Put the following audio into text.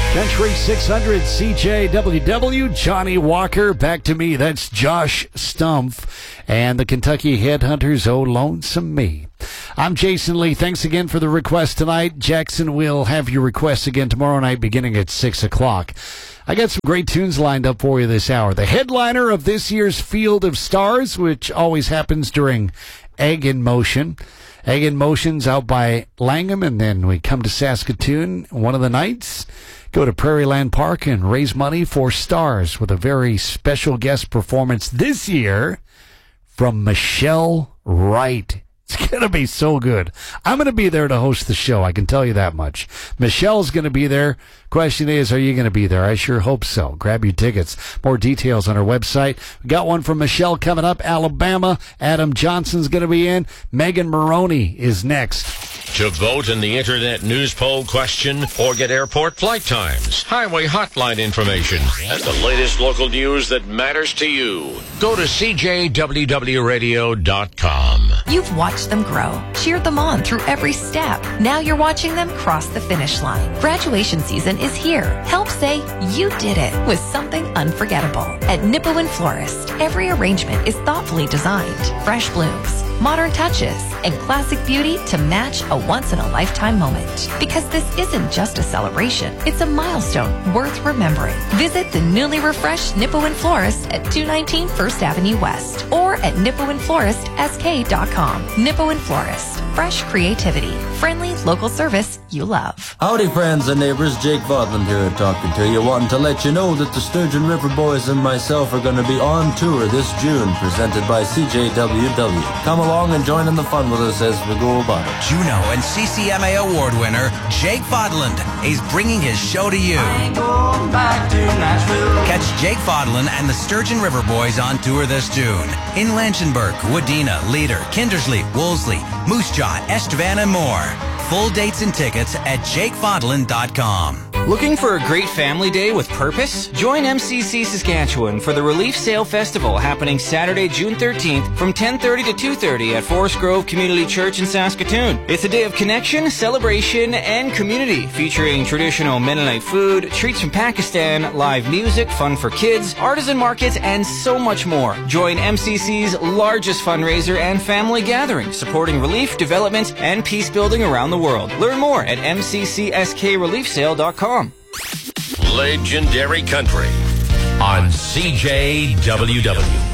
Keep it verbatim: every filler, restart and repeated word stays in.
Country six hundred C J W W, Johnny Walker, Back to Me, that's Josh Stumpf, and the Kentucky Headhunters, Oh Lonesome Me. I'm Jason Lee. Thanks again for the request tonight. Jackson will have your requests again tomorrow night beginning at six o'clock. I got some great tunes lined up for you this hour. The headliner of this year's Field of Stars, which always happens during Egg in Motion. Egg in Motion's out by Langham, and then we come to Saskatoon one of the nights. Go to Prairie Land Park and raise money for Stars with a very special guest performance this year from Michelle Wright. It's going to be so good. I'm going to be there to host the show. I can tell you that much. Michelle's going to be there. Question is, are you going to be there? I sure hope so. Grab your tickets. More details on our website. We got one from Michelle coming up. Alabama. Adam Johnson's going to be in. Megan Maroney is next. To vote in the Internet News Poll question or get airport flight times, highway hotline information, and the latest local news that matters to you, go to C J W W radio dot com. You've watched them grow, cheered them on through every step. Now you're watching them cross the finish line. Graduation season is here. Help say you did it with something unforgettable. At Nipawin Florist, every arrangement is thoughtfully designed. Fresh blooms, modern touches, and classic beauty to match a once-in-a-lifetime moment. Because this isn't just a celebration, it's a milestone worth remembering. Visit the newly refreshed Nipawin Florist at two nineteen First Avenue West or at nipawin florist s k dot com. Nipawin Florist. Fresh creativity. Friendly local service you love. Howdy, friends and neighbors. Jake Vodland here talking to you, wanting to let you know that the Sturgeon River Boys and myself are going to be on tour this June, presented by C J W W. Come along and join in the fun with us as we go about it. Juno and C C M A award winner Jake Vodland is bringing his show to you. I ain't going back to Nashville. Catch Jake Vodland and the Sturgeon River Boys on tour this June in Lanchenberg, Wadena, Leader, Kindersley, Wolseley, Moose Jaw, Estevan, and more. Full dates and tickets at jake vodland dot com. Looking for a great family day with purpose? Join M C C Saskatchewan for the Relief Sale Festival happening Saturday, June thirteenth from ten thirty to two thirty at Forest Grove Community Church in Saskatoon. It's a day of connection, celebration, and community featuring traditional Mennonite food, treats from Pakistan, live music, fun for kids, artisan markets, and so much more. Join M C C's largest fundraiser and family gathering supporting relief, development, and peace building around the world. Learn more at m c c s k relief sale dot com. Legendary Country on C J W W.